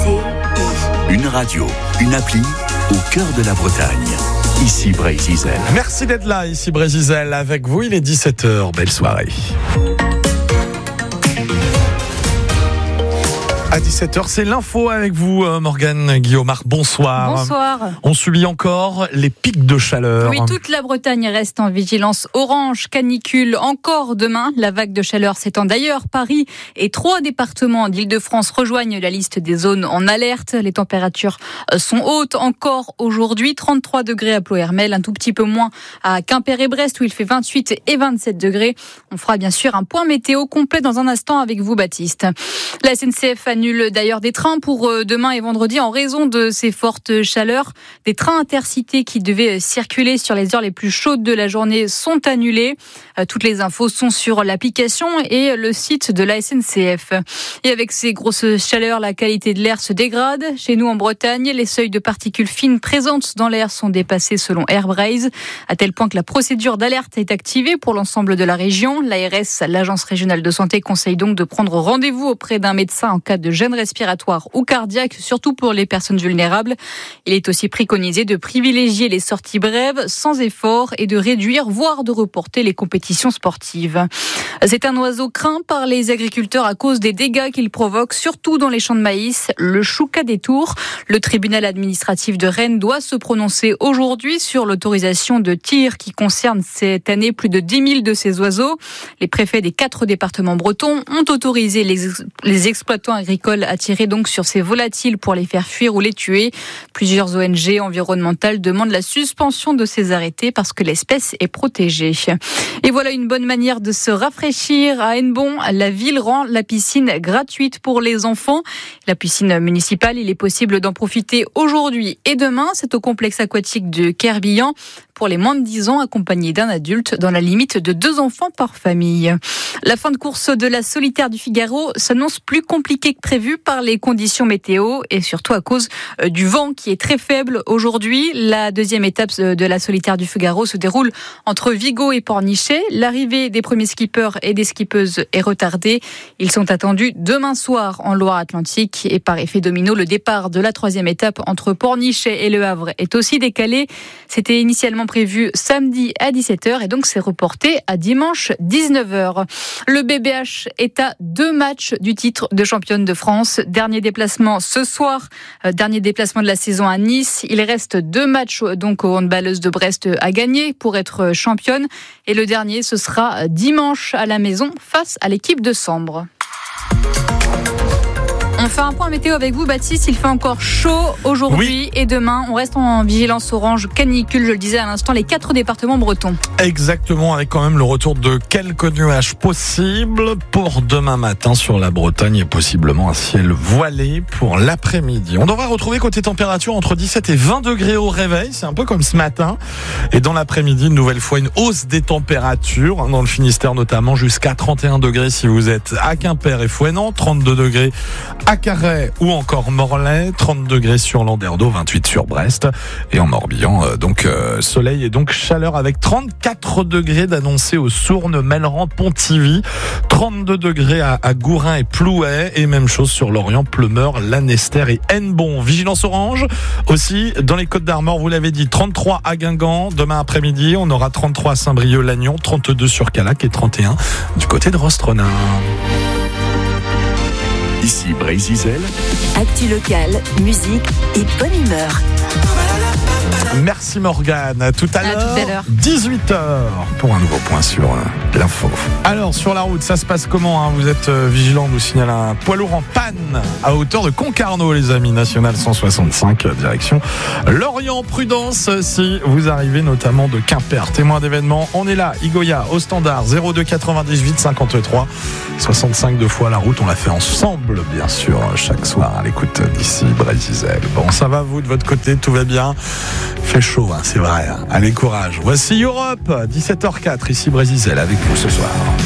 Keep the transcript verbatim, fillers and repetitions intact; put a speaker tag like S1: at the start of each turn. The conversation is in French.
S1: Une radio, une appli au cœur de la Bretagne. Ici Brézizel.
S2: Merci d'être là, ici Brézizel. Avec vous, il est dix-sept heures. Belle soirée. À dix-sept heures, c'est l'info avec vous, Morgane Guillaumard. Bonsoir.
S3: Bonsoir.
S2: On subit encore les pics de chaleur.
S3: Oui, toute la Bretagne reste en vigilance orange, canicule encore demain. La vague de chaleur s'étend d'ailleurs. Paris et trois départements d'Île-de-France rejoignent la liste des zones en alerte. Les températures sont hautes encore aujourd'hui. trente-trois degrés à Ploërmel, un tout petit peu moins à Quimper et Brest où il fait vingt-huit et vingt-sept degrés. On fera bien sûr un point météo complet dans un instant avec vous, Baptiste. La S N C F annule d'ailleurs des trains pour demain et vendredi en raison de ces fortes chaleurs. Des trains intercités qui devaient circuler sur les heures les plus chaudes de la journée sont annulés. Toutes les infos sont sur l'application et le site de la S N C F. Et avec ces grosses chaleurs, la qualité de l'air se dégrade. Chez nous en Bretagne, les seuils de particules fines présentes dans l'air sont dépassés selon Airbraze, à tel point que la procédure d'alerte est activée pour l'ensemble de la région. L'A R S, l'Agence régionale de santé, conseille donc de prendre rendez-vous auprès d'un médecin en cas de gêne respiratoire ou cardiaque, surtout pour les personnes vulnérables. Il est aussi préconisé de privilégier les sorties brèves, sans effort, et de réduire, voire de reporter les compétitions sportives. C'est un oiseau craint par les agriculteurs à cause des dégâts qu'il provoque, surtout dans les champs de maïs, le choucas des tours. Le tribunal administratif de Rennes doit se prononcer aujourd'hui sur l'autorisation de tir qui concerne cette année plus de dix mille de ces oiseaux. Les préfets des quatre départements bretons ont autorisé les, les exploitants agricoles à tirer donc sur ces volatiles pour les faire fuir ou les tuer. Plusieurs O N G environnementales demandent la suspension de ces arrêtés parce que l'espèce est protégée. Et voilà une bonne manière de se rafraîchir. À Hennebont, la ville rend la piscine gratuite pour les enfants. La piscine municipale, il est possible d'en profiter aujourd'hui et demain. C'est au complexe aquatique de Kerbillan pour les moins de dix ans, accompagnés d'un adulte dans la limite de deux enfants par famille. La fin de course de la solitaire du Figaro s'annonce plus compliquée que prévu par les conditions météo et surtout à cause du vent qui est très faible aujourd'hui. La deuxième étape de la solitaire du Figaro se déroule entre Vigo et Pornichet. L'arrivée des premiers skippers et des skippeuses est retardée. Ils sont attendus demain soir en Loire-Atlantique et par effet domino, le départ de la troisième étape entre Pornichet et Le Havre est aussi décalé. C'était initialement prévu samedi à dix-sept heures et donc c'est reporté à dimanche dix-neuf heures. Le B B H est à deux matchs du titre de championne de France. Dernier déplacement ce soir, euh, dernier déplacement de la saison à Nice. Il reste deux matchs donc aux handballeuses de Brest à gagner pour être championne. Et le dernier, ce sera dimanche à la maison face à l'équipe de Sambre. On fait un point météo avec vous, Baptiste. Il fait encore chaud aujourd'hui oui. et demain. On reste en vigilance orange canicule, je le disais à l'instant, les quatre départements bretons.
S2: Exactement, avec quand même le retour de quelques nuages possibles pour demain matin sur la Bretagne et possiblement un ciel voilé pour l'après-midi. On devrait retrouver côté température entre dix-sept et vingt degrés au réveil. C'est un peu comme ce matin. Et dans l'après-midi, une nouvelle fois, une hausse des températures. Dans le Finistère notamment, jusqu'à trente et un degrés si vous êtes à Quimper et Fouesnant, trente-deux degrés à Carhaix ou encore Morlaix, trente degrés sur Landerneau, vingt-huit sur Brest et en Morbihan, euh, donc euh, soleil et donc chaleur avec trente-quatre degrés d'annoncé aux Sournes, Melleran, Pontivy, trente-deux degrés à, à Gourin et Plouay et même chose sur Lorient, Pleumeur, Lanester et Hennebont. Vigilance orange aussi dans les Côtes-d'Armor, vous l'avez dit, trente-trois à Guingamp, demain après-midi on aura trente-trois à Saint-Brieuc-Lannion, trente-deux sur Callac et trente et un du côté de Rostrenard.
S1: Ici Brézizel.
S4: Actu locale, musique et bonne humeur.
S2: Merci Morgane. À tout à,
S3: à
S2: l'heure,
S3: tout à l'heure.
S2: dix-huit heures pour un nouveau point sur euh, l'info. Alors sur la route, ça se passe comment hein Vous êtes euh, vigilant, on nous signale un poids lourd en panne à hauteur de Concarneau, les amis. National cent soixante-cinq, euh, direction Lorient. Prudence si vous arrivez notamment de Quimper. Témoin d'événement, on est là. Igoya au standard zéro deux quatre-vingt-dix-huit cinquante-trois soixante-cinq deux fois la route. On l'a fait ensemble, bien sûr, chaque soir à l'écoute d'ici Brézizel. Bon, ça va vous de votre côté, tout va bien. Fait chaud, hein, c'est vrai. Hein. Allez, courage. Voici Europe, dix-sept heures quatre, ici Brézizel avec vous ce soir.